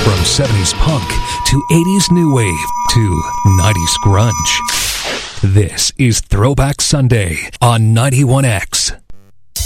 From 70s punk to 80s new wave to 90s grunge. This is Throwback Sunday on 91X.